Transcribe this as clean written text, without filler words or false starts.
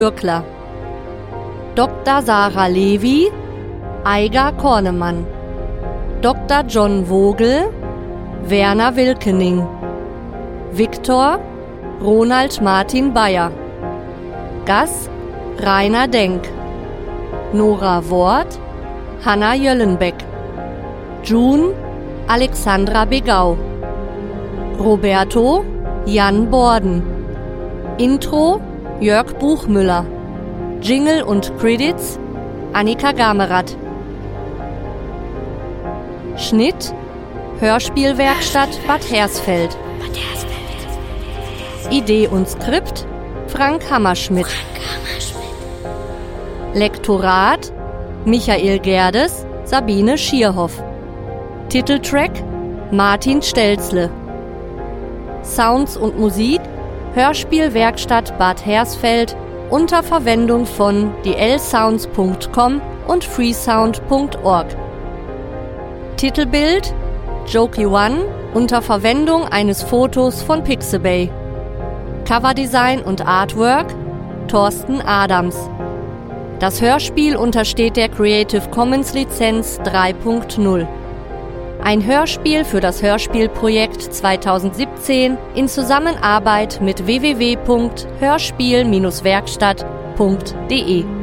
Bürkler, Dr. Sarah Levy, Aiga Kornemann, Dr. John Vogel, Werner Wilkening, Viktor, Ronald Martin Bayer, Gas, Rainer Denk, Nora Wort, Hanna Jöllenbeck, June, Alexandra Begau, Roberto, Jan Borden, Intro, Jörg Buchmüller, Jingle und Credits, Annika Gamerath, Schnitt, Hörspielwerkstatt Bad Hersfeld, Idee und Skript, Frank Hammerschmidt, Lektorat, Michael Gerdes, Sabine Schierhoff, Titeltrack, Martin Stelzle, Sounds und Musik, Hörspielwerkstatt Bad Hersfeld unter Verwendung von dlsounds.com und freesound.org. Titelbild, Jokey One unter Verwendung eines Fotos von Pixabay. Coverdesign und Artwork, Thorsten Adams. Das Hörspiel untersteht der Creative Commons Lizenz 3.0. Ein Hörspiel für das Hörspielprojekt 2017 in Zusammenarbeit mit www.hörspiel-werkstatt.de